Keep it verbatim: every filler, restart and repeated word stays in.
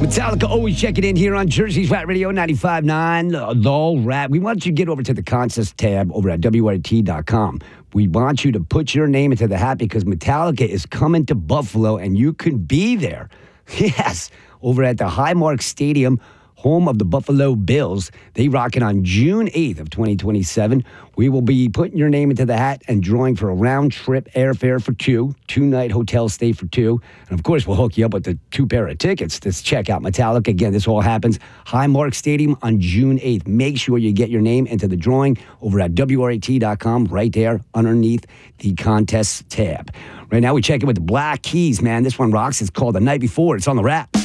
Metallica always checking in here on Jersey's Rat Radio ninety-five point nine. The Rat. We want you to get over to the contest tab over at W R T dot com. We want you to put your name into the hat because Metallica is coming to Buffalo and you can be there. Yes, over at the Highmark Stadium, home of the Buffalo Bills. They rock it on June eighth of twenty twenty-seven. We will be putting your name into the hat and drawing for a round-trip airfare for two, two-night hotel stay for two. And, of course, we'll hook you up with the two pair of tickets to check out Metallica. Again, this all happens Highmark Stadium on June eighth. Make sure you get your name into the drawing over at W R T dot com right there underneath the contest tab. Right now, we check in with the Black Keys, man. This one rocks. It's called The Night Before. It's on the Rat.